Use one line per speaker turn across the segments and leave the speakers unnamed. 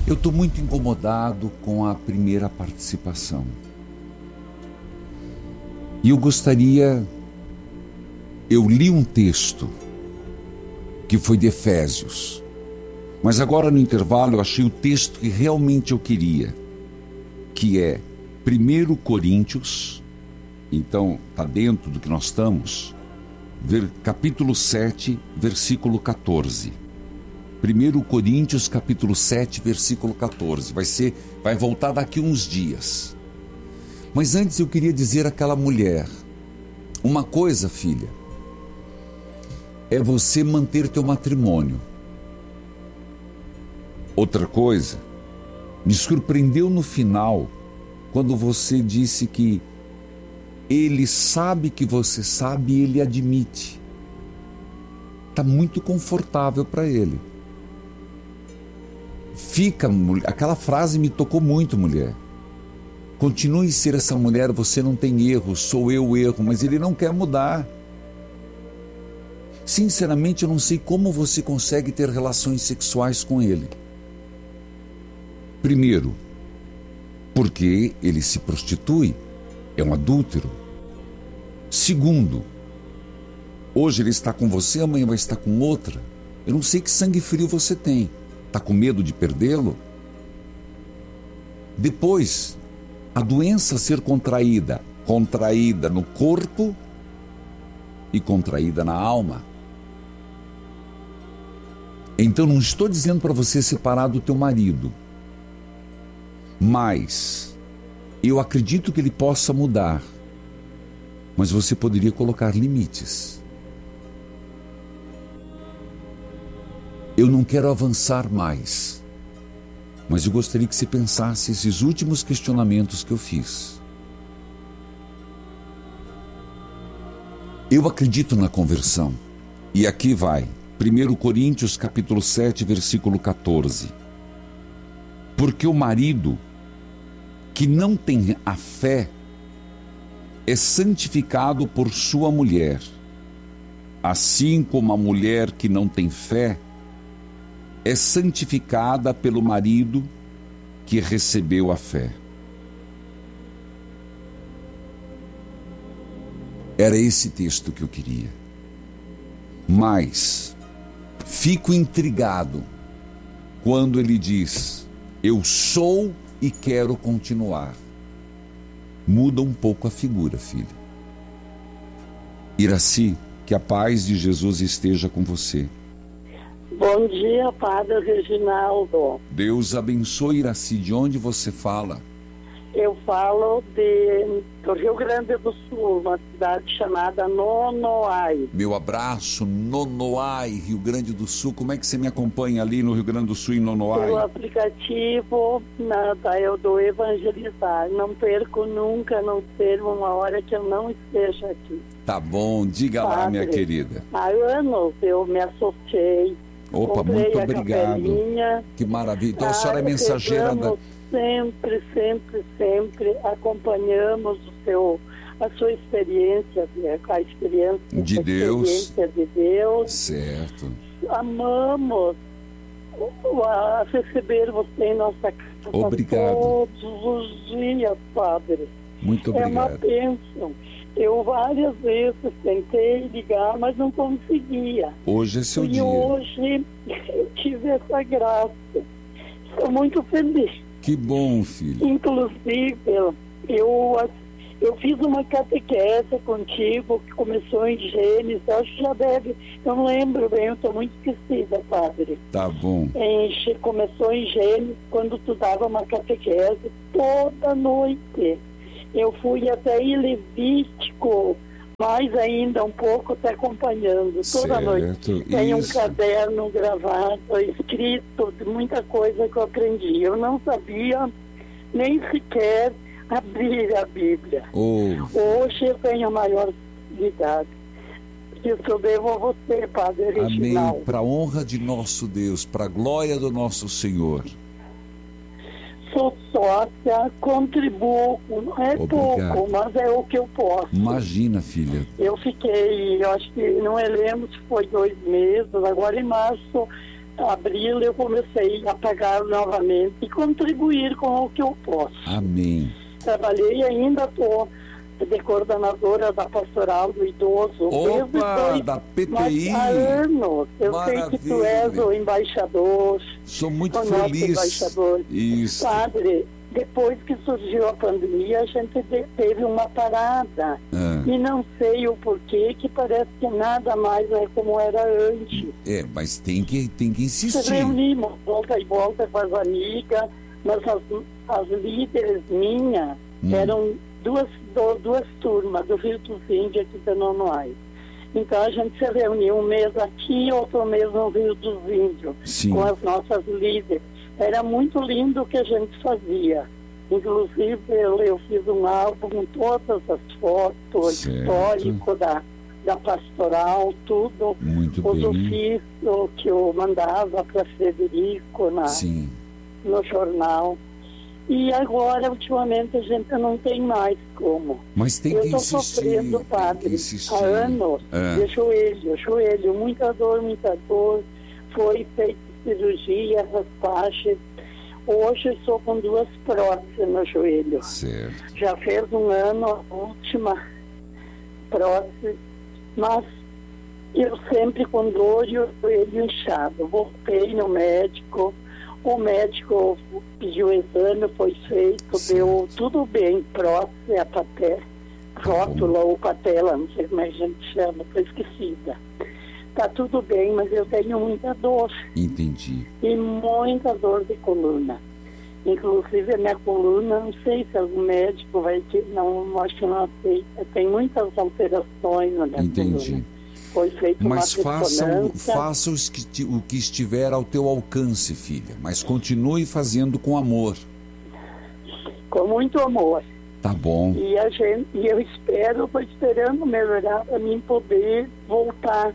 Eu estou muito incomodado com a primeira participação. E eu gostaria... Eu li um texto que foi de Efésios, mas agora no intervalo eu achei o texto que realmente eu queria, que é 1 Coríntios, então está dentro do que nós estamos, capítulo 7, versículo 14. 1 Coríntios, capítulo 7, versículo 14. Vai voltar daqui uns dias. Mas antes eu queria dizer àquela mulher, uma coisa, filha, é você manter teu matrimônio. Outra coisa, me surpreendeu no final, quando você disse que ele sabe que você sabe e ele admite. Está muito confortável para ele. Aquela frase me tocou muito, mulher. Continue a ser essa mulher, você não tem erro, sou eu o erro, mas ele não quer mudar. Sinceramente, eu não sei como você consegue ter relações sexuais com ele. Primeiro, porque ele se prostitui, é um adúltero. Segundo, hoje ele está com você, amanhã vai estar com outra. Eu não sei que sangue frio você tem. Está com medo de perdê-lo? Depois, a doença ser contraída no corpo e contraída na alma. Então não estou dizendo para você separar do teu marido, mas eu acredito que ele possa mudar, mas você poderia colocar limites. Eu não quero avançar mais, mas eu gostaria que você pensasse esses últimos questionamentos que eu fiz. Eu acredito na conversão, e aqui vai, 1 Coríntios capítulo 7, versículo 14. Porque o marido que não tem a fé é santificado por sua mulher, assim como a mulher que não tem fé é santificada pelo marido que recebeu a fé. Era esse texto que eu queria. Mas fico intrigado quando ele diz, eu sou e quero continuar. Muda um pouco a figura, filho. Iraci, que a paz de Jesus esteja com você.
Bom dia, Padre Reginaldo.
Deus abençoe, Iraci. De onde você fala?
Eu falo do Rio Grande do Sul, uma cidade chamada Nonoai.
Meu abraço, Nonoai, Rio Grande do Sul. Como é que você me acompanha ali no Rio Grande do Sul, em Nonoai?
Pelo aplicativo do Evangelizar. Não perco nunca, não perco uma hora que eu não esteja aqui.
Tá bom, diga
Padre,
lá, minha querida.
Há anos eu me associei.
Opa, muito obrigado. Que maravilha. Então a senhora é mensageira da...
Sempre acompanhamos a sua experiência, a experiência
de Deus.
Experiência de Deus.
Certo.
Amamos receber você em nossa casa.
Obrigado.
Todos os dias, Padre.
Muito obrigado.
É uma bênção. Eu várias vezes tentei ligar, mas não conseguia.
Hoje é seu dia.
E hoje eu tive essa graça. Estou muito feliz.
Que bom, filho.
Inclusive, eu fiz uma catequese contigo, que começou em Gênesis, acho que já deve, eu não lembro bem, eu estou muito esquecida, Padre.
Tá bom.
Começou em Gênesis, quando tu dava uma catequese toda noite. Eu fui até em Levítico, mais ainda um pouco te acompanhando, toda noite. Tem um caderno gravado, escrito, de muita coisa que eu aprendi. Eu não sabia nem sequer abrir a Bíblia. Hoje eu tenho a maior facilidade. Isso eu devo a você, Padre Reginaldo.
Amém. Para a honra de nosso Deus, para a glória do nosso Senhor.
Sou sócia, contribuo, não é pouco, mas é o que eu posso.
Imagina, filha.
Eu fiquei, eu acho que, não me lembro se foi 2 meses, agora em março abril eu comecei a pagar novamente e contribuir com o que eu posso.
Amém.
Trabalhei ainda, estou de coordenadora da Pastoral do Idoso.
Opa, da PPI.
Há anos. Eu
Maravilha.
sei que tu és o embaixador.
Sou muito
o
feliz.
Nosso embaixador.
Isso.
Padre, depois que surgiu a pandemia, a gente teve uma parada. E não sei o porquê, que parece que nada mais é como era antes.
Mas tem que insistir.
Se reunimos, volta e volta com as amigas, mas as líderes minhas eram duas turmas do Rio dos Índios aqui de Nonoai. Então a gente se reuniu um mês aqui, outro mês no Rio dos Índios,
Sim.
com as nossas líderes. Era muito lindo o que a gente fazia. Inclusive eu fiz um álbum com todas as fotos, histórico da pastoral, tudo.
Muito
os
bem.
ofícios que eu mandava para Frederico no jornal. E agora, ultimamente, a gente não tem mais como.
Mas tem que insistir.
Eu estou sofrendo, Padre, há anos, de joelho, muita dor. Foi feita cirurgia, raspagem. Hoje estou com 2 próteses no joelho.
Certo. Já
fez um ano a última prótese, mas eu sempre com dor e o joelho inchado. Voltei no médico. O médico pediu o exame, foi feito, deu tudo bem, prótese, a patela, rótula ou patela, não sei como a gente chama, foi esquecida. Tá tudo bem, mas eu tenho muita dor.
Entendi.
E muita dor de coluna. Inclusive a minha coluna, não sei se algum médico vai ter, não, acho que não aceita. Tem muitas alterações na minha coluna. Foi feito
mas
uma
faça o que estiver ao teu alcance, filha. Mas continue fazendo com amor.
Com muito amor.
Tá bom.
E eu estou esperando melhorar para mim poder voltar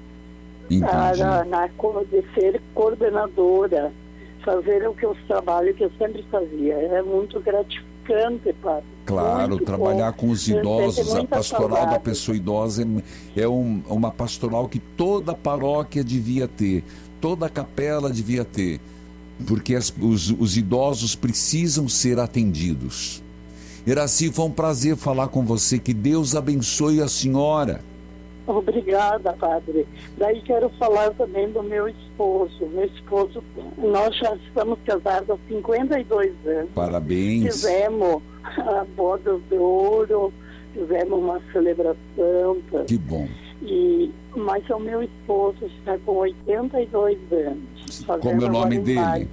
de ser coordenadora, fazer o que eu trabalho que eu sempre fazia. É muito gratificante, Padre.
Claro,
muito
trabalhar
bom.
com os idosos, a pastoral
saudade.
da pessoa idosa é uma pastoral que toda paróquia devia ter, toda capela devia ter, porque os idosos precisam ser atendidos. Iraci, foi um prazer falar com você, que Deus abençoe a senhora.
Obrigada, Padre. Daí quero falar também do meu esposo. Meu esposo, nós já estamos casados há 52 anos.
Parabéns.
Fizemos a boda de ouro, fizemos uma celebração.
Que bom.
Mas o meu esposo está com 82 anos.
Como é o nome dele?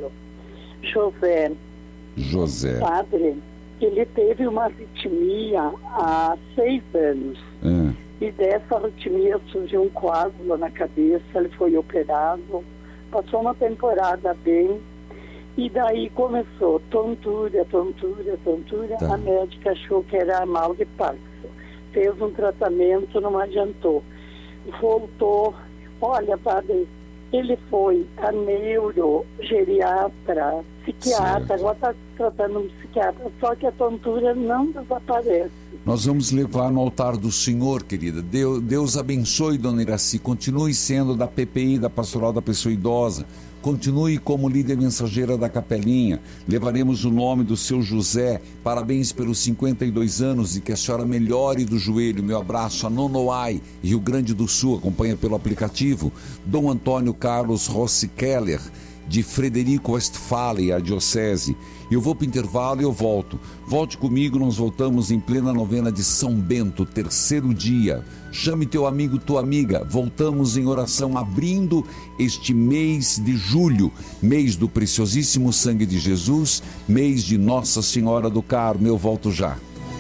José.
Padre, ele teve uma arritmia há 6 anos. E dessa arritmia surgiu um coágulo na cabeça, ele foi operado, passou uma temporada bem, e daí começou tontura. Tá. A médica achou que era mal de Parkinson. Fez um tratamento, não adiantou. Voltou, olha, Padre, ele foi a neurogeriatra, psiquiatra, agora está tratando um psiquiatra, só que a tontura não desaparece.
Nós vamos levar no altar do Senhor, querida. Deus abençoe, dona Iraci. Continue sendo da PPI, da Pastoral da Pessoa Idosa. Continue como líder mensageira da Capelinha. Levaremos o nome do seu José. Parabéns pelos 52 anos e que a senhora melhore do joelho. Meu abraço a Nonoai, Rio Grande do Sul. Acompanha pelo aplicativo. Dom Antônio Carlos Rossi Keller, de Frederico Westphalen, a diocese. Eu vou para o intervalo e eu volto. Volte comigo, nós voltamos em plena novena de São Bento, 3º dia. Chame teu amigo, tua amiga. Voltamos em oração, abrindo este mês de julho, mês do preciosíssimo sangue de Jesus, mês de Nossa Senhora do Carmo. Eu volto já.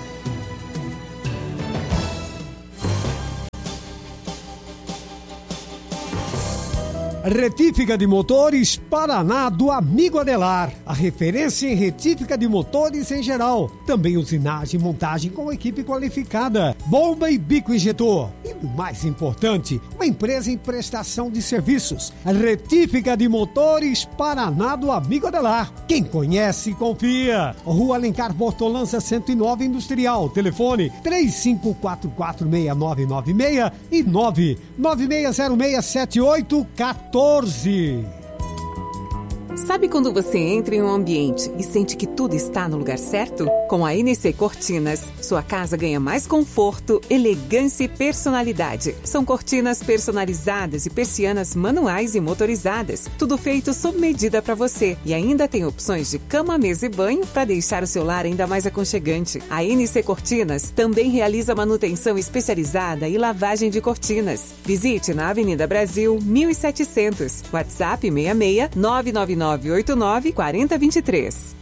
Retífica de motores Paraná do amigo Adelar. A referência em retífica de motores em geral. Também usinagem e montagem com equipe qualificada. Bomba e bico injetor. E o mais importante, uma empresa em prestação de serviços. Retífica de motores Paraná do amigo Adelar. Quem conhece, confia. Rua Alencar Bortolança 109 Industrial. Telefone 35446996 e 996067814.
Sabe quando você entra em um ambiente e sente que tudo está no lugar certo? Com a NC Cortinas, sua casa ganha mais conforto, elegância e personalidade. São cortinas personalizadas e persianas manuais e motorizadas. Tudo feito sob medida para você. E ainda tem opções de cama, mesa e banho para deixar o seu lar ainda mais aconchegante. A NC Cortinas também realiza manutenção especializada e lavagem de cortinas. Visite na Avenida Brasil, 1700. WhatsApp 66 99989 4023.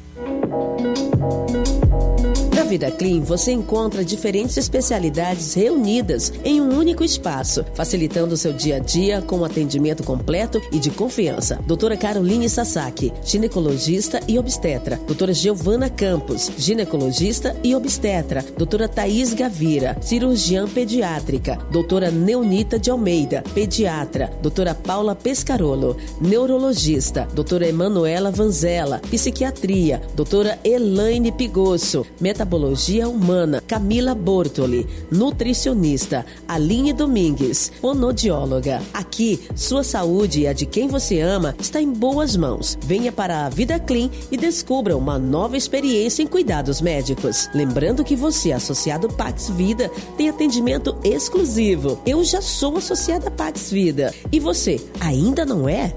Na Vida Clean, você encontra diferentes especialidades reunidas em um único espaço, facilitando o seu dia a dia com um atendimento completo e de confiança. Doutora Caroline Sasaki, ginecologista e obstetra. Doutora Giovana Campos, ginecologista e obstetra. Doutora Thaís Gavira, cirurgiã pediátrica. Doutora Neunita de Almeida, pediatra. Doutora Paula Pescarolo, neurologista. Doutora Emanuela Vanzella, psiquiatria. Doutora Elaine Pigosso, metabologia humana. Camila Bortoli, nutricionista. Aline Domingues, fonoaudióloga. Aqui, sua saúde e a de quem você ama está em boas mãos. Venha para a Vida Clean e descubra uma nova experiência em cuidados médicos. Lembrando que você, associado Pax Vida, tem atendimento exclusivo. Eu já sou associada Pax Vida. E você, ainda não é?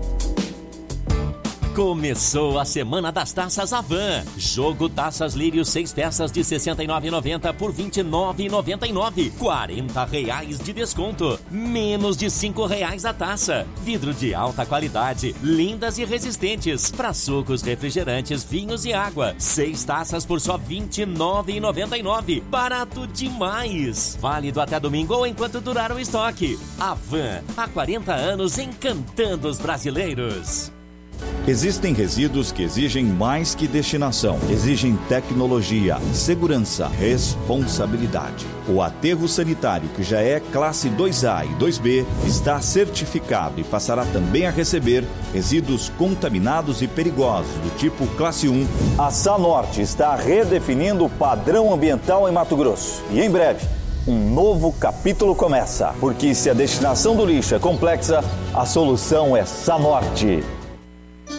Começou a Semana das Taças Avan. Jogo Taças Lírio 6 peças de R$ 69,90 por R$ 29,99. R$40 de desconto. Menos de R$ 5,00 a taça. Vidro de alta qualidade, lindas e resistentes. Para sucos, refrigerantes, vinhos e água. 6 taças por só R$ 29,99. Barato demais. Válido até domingo ou enquanto durar o estoque. Avan, há 40 anos encantando os brasileiros.
Existem resíduos que exigem mais que destinação. Exigem tecnologia, segurança, responsabilidade. O aterro sanitário, que já é classe 2A e 2B, está certificado e passará também a receber resíduos contaminados e perigosos do tipo classe 1.
A Sanorte está redefinindo o padrão ambiental em Mato Grosso. E em breve, um novo capítulo começa. Porque se a destinação do lixo é complexa, a solução é Sanorte.